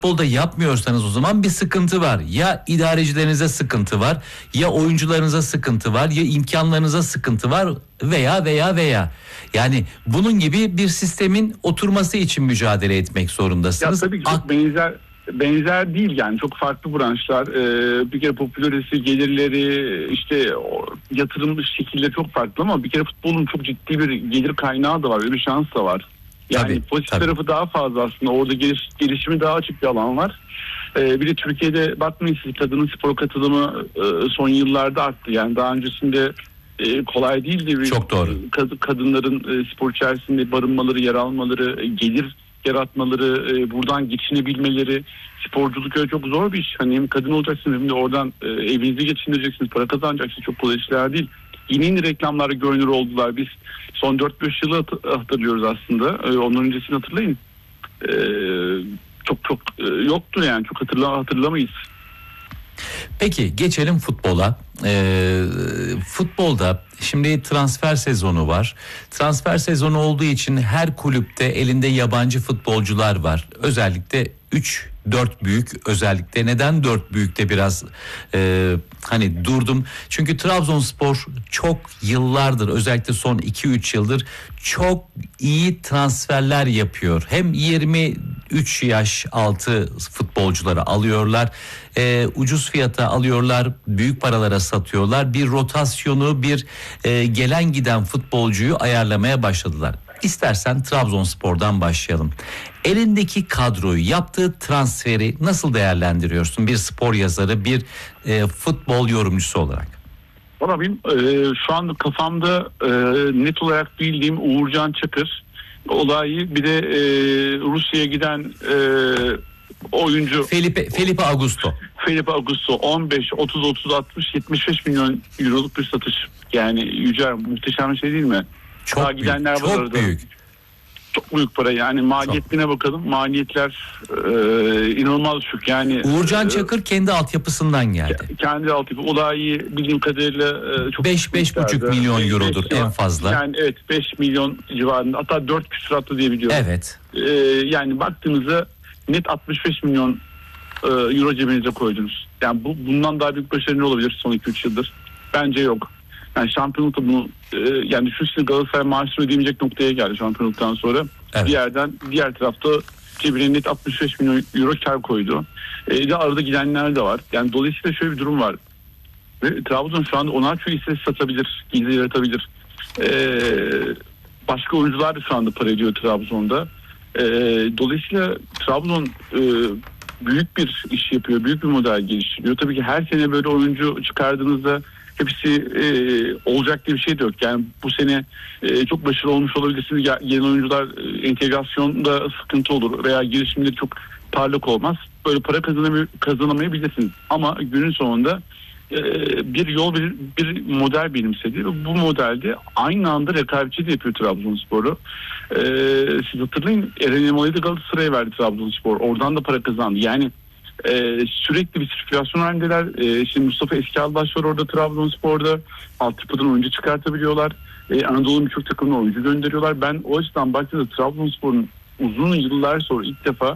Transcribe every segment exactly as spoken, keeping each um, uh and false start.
futbolda yapmıyorsanız o zaman bir sıkıntı var. Ya idarecilerinize sıkıntı var, ya oyuncularınıza sıkıntı var, ya imkanlarınıza sıkıntı var veya veya veya. Yani bunun gibi bir sistemin oturması için mücadele etmek zorundasınız. Ya tabii ki çok benzer benzer değil yani, çok farklı branşlar. Ee, bir kere popülaritesi, gelirleri, işte yatırım şekilleri çok farklı ama bir kere futbolun çok ciddi bir gelir kaynağı da var, öyle bir şans da var. Yani tabii, pozitif tabii. tarafı daha fazla aslında. Orada geliş, gelişimi daha açık bir alan var. Ee, bir de Türkiye'de bakmayın siz, kadının spor katılımı e, son yıllarda arttı. Yani daha öncesinde e, kolay değildi. Çok doğru. Kad- kadınların e, spor içerisinde barınmaları, yer almaları, e, gelir yaratmaları, e, buradan geçinebilmeleri. Sporculuk öyle çok zor bir iş. Hani hem kadın olacaksınız hem de oradan e, evinizi geçindireceksiniz, para kazanacaksınız. Çok kolay işler değil. Yeni yeni reklamlarda görünür oldular. Biz son dört beş yılı hatırlıyoruz aslında. Ee, ondan öncesini hatırlayın. Ee, çok çok e, yoktu yani. Çok hatırla, hatırlamayız. Peki geçelim futbola. Ee, futbolda şimdi transfer sezonu var. Transfer sezonu olduğu için her kulüpte elinde yabancı futbolcular var. Özellikle üç dört büyük, özellikle neden dört büyükte biraz e, hani durdum. Çünkü Trabzonspor çok yıllardır, özellikle son iki üç yıldır çok iyi transferler yapıyor. Hem yirmi üç yaş altı futbolcuları alıyorlar. E, ucuz fiyata alıyorlar, büyük paralara satıyorlar. Bir rotasyonu, bir e, gelen giden futbolcuyu ayarlamaya başladılar. İstersen Trabzonspor'dan başlayalım. Elindeki kadroyu, yaptığı transferi nasıl değerlendiriyorsun? Bir spor yazarı, bir e, futbol yorumcusu olarak. Valla benim e, şu anda kafamda e, net olarak bildiğim Uğurcan Çakır olayı, bir de e, Rusya'ya giden e, oyuncu Felipe, Felipe Augusto. Felipe Augusto on beş, otuz, otuz, altmış, yetmiş beş milyon euroluk bir satış. Yani Yücel, muhteşem bir şey değil mi? Çok Daha büyük, gidenler çok var büyük. Çok büyük para yani, maliyetine bakalım. Maliyetler e, inanılmaz düşük yani. Uğurcan e, Çakır kendi altyapısından geldi. Kendi altyapı olayı bildiğim kadarıyla e, çok beş beş buçuk milyon eurodur en fazla. Yani evet, beş milyon civarında, hatta dört küsuratlı diye biliyorum. Evet. E, yani baktığınızda net altmış beş milyon e, euro cebinize koydunuz. Yani bu, bundan daha büyük başarı ne olabilir son iki üç yıldır? Bence yok. Yani şampiyonlukta bunu e, yani düşünsün, Galatasaray maaşını ödeyemeyecek noktaya geldi şampiyonluktan sonra. Evet. Bir yerden diğer tarafta cebine net altmış beş milyon euro kar koydu. E, de arada gidenler de var. Yani dolayısıyla şöyle bir durum var. Ve Trabzon şu anda Onaçu'yu ise satabilir, gizli yaratabilir. E, başka oyuncular da şu anda para ediyor Trabzon'da. E, dolayısıyla Trabzon e, büyük bir iş yapıyor, büyük bir model geliştiriyor. Tabii ki her sene böyle oyuncu çıkardığınızda hepsi e, olacak diye bir şey de yok. Yani bu sene e, çok başarılı olmuş olabilirsiniz. Yeni oyuncular e, entegrasyonda sıkıntı olur veya gelişimleri çok parlak olmaz. Böyle para kazanamay- kazanamayabilirsiniz. Ama günün sonunda e, bir yol, bir, bir model benimsedi. Bu modelde aynı anda rekabetçi de yapıyor Trabzonspor'u. E, siz hatırlayın, Eren Elmalı'yı da Galatasaray'a verdi Trabzonspor. Oradan da para kazandı. Yani Ee, sürekli bir sirkülasyon halindeler. Ee, şimdi Mustafa Eskalbaş var orada Trabzonspor'da. Altyapıdan oyuncu çıkartabiliyorlar. Ee, Anadolu'nun birçok takımına oyuncu gönderiyorlar. Ben o açıdan baktığımda Trabzonspor'un uzun yıllar sonra ilk defa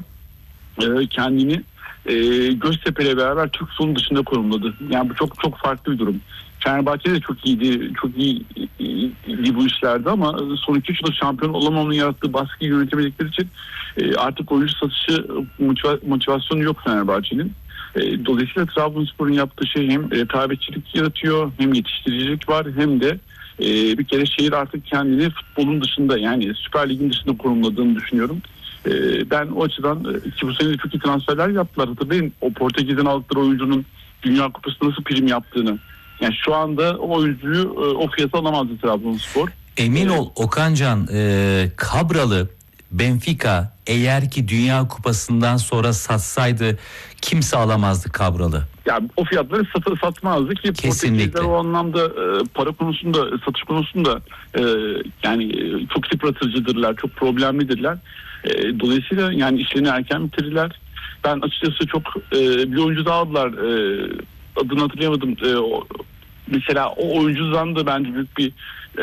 e, kendini e, Göztepe'yle beraber Türk futbolunun dışında konumladı. Yani bu çok çok farklı bir durum. Fenerbahçe de çok iyiydi, çok iyi, iyi, iyi bu işlerde ama son iki üç yılda şampiyon olamamanın yarattığı baskıyı yönetemedikleri için e, artık oyuncu satışı motiva- motivasyonu yok Fenerbahçe'nin. E, dolayısıyla Trabzonspor'un yaptığı şey hem rekabetçilik yaratıyor, hem yetiştiricilik var, hem de e, bir kere şehir artık kendini futbolun dışında, yani Süper Lig'in dışında konumladığını düşünüyorum. E, ben o açıdan ki bu sene de çok iyi transferler yaptılar. Hatırlayın, o Portekiz'den aldıkları oyuncunun Dünya Kupası'nda nasıl prim yaptığını. Yani şu anda o oyuncuyu o fiyata alamazdı Trabzonspor. Emin ol Okancan, e, Kabralı Benfica eğer ki Dünya Kupası'ndan sonra satsaydı kimse alamazdı Kabralı. Yani o fiyatları sat, satmazdı ki Portekizler o anlamda e, para konusunda, satış konusunda e, yani e, çok yıpratıcıdırlar, çok problemlidirler. E, dolayısıyla yani işlerini erken bitirirler. Ben açıkçası çok e, bir oyuncu daha aldılar. E, adını hatırlayamadım. E, o, mesela o oyuncudan da bence büyük bir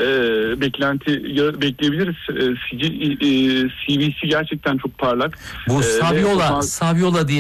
e, beklenti ya, bekleyebiliriz. E, C V C gerçekten çok parlak. Bu E, Saviola, ve, Saviola diye